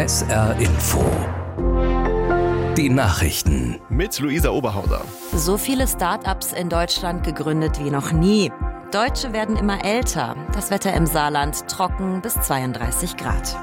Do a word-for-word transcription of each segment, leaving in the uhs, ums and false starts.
S R Info. Die Nachrichten. Mit Luisa Oberhauser. So viele Start-ups in Deutschland gegründet wie noch nie. Deutsche werden immer älter. Das Wetter im Saarland trocken bis zweiunddreißig Grad.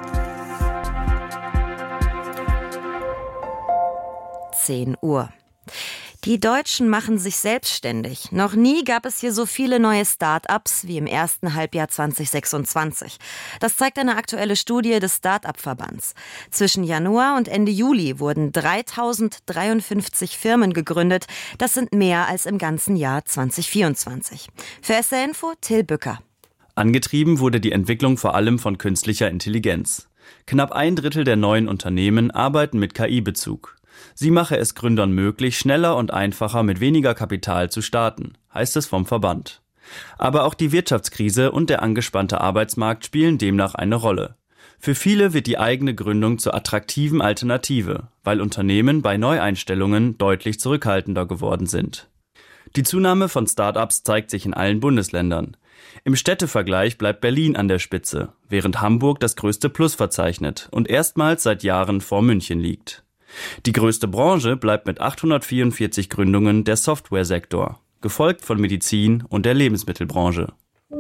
zehn Uhr. Die Deutschen machen sich selbstständig. Noch nie gab es hier so viele neue Start-ups wie im ersten Halbjahr zwanzig sechsundzwanzig. Das zeigt eine aktuelle Studie des Start-up-Verbands. Zwischen Januar und Ende Juli wurden dreitausenddreiundfünfzig Firmen gegründet. Das sind mehr als im ganzen Jahr zwanzig vierundzwanzig. Für S R Info Till Bücker. Angetrieben wurde die Entwicklung vor allem von künstlicher Intelligenz. Knapp ein Drittel der neuen Unternehmen arbeiten mit K I-Bezug. Sie mache es Gründern möglich, schneller und einfacher mit weniger Kapital zu starten, heißt es vom Verband. Aber auch die Wirtschaftskrise und der angespannte Arbeitsmarkt spielen demnach eine Rolle. Für viele wird die eigene Gründung zur attraktiven Alternative, weil Unternehmen bei Neueinstellungen deutlich zurückhaltender geworden sind. Die Zunahme von Start-ups zeigt sich in allen Bundesländern. Im Städtevergleich bleibt Berlin an der Spitze, während Hamburg das größte Plus verzeichnet und erstmals seit Jahren vor München liegt. Die größte Branche bleibt mit achthundertvierundvierzig Gründungen der Softwaresektor, gefolgt von Medizin und der Lebensmittelbranche.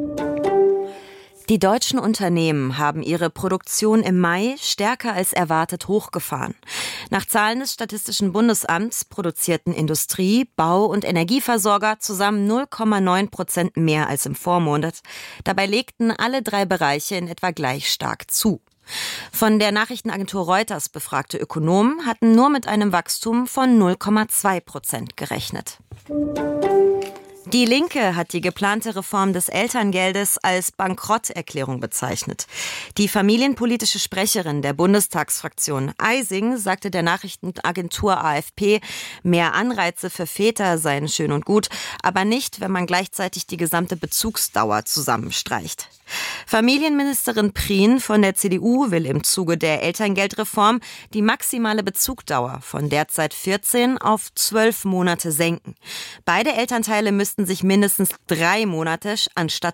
Die deutschen Unternehmen haben ihre Produktion im Mai stärker als erwartet hochgefahren. Nach Zahlen des Statistischen Bundesamts produzierten Industrie, Bau- und Energieversorger zusammen null Komma neun Prozent mehr als im Vormonat. Dabei legten alle drei Bereiche in etwa gleich stark zu. Von der Nachrichtenagentur Reuters befragte Ökonomen hatten nur mit einem Wachstum von null Komma zwei Prozent gerechnet. Die Linke hat die geplante Reform des Elterngeldes als Bankrotterklärung bezeichnet. Die familienpolitische Sprecherin der Bundestagsfraktion Eising sagte der Nachrichtenagentur A F P, mehr Anreize für Väter seien schön und gut, aber nicht, wenn man gleichzeitig die gesamte Bezugsdauer zusammenstreicht. Familienministerin Prien von der C D U will im Zuge der Elterngeldreform die maximale Bezugsdauer von derzeit vierzehn auf zwölf Monate senken. Beide Elternteile müssten sich mindestens drei Monate anstatt